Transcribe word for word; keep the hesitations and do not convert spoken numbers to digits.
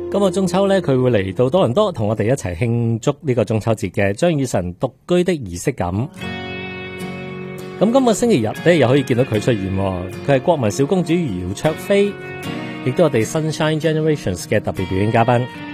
今個中秋咧，佢會嚟到多倫多，同我哋一齊慶祝呢個中秋節嘅張雨晨獨居的儀式感。咁今個星期日咧，又可以見到佢出現，佢係國民小公主姚焯菲，亦都係我哋 Sunshine Generations 嘅特別表演嘉賓。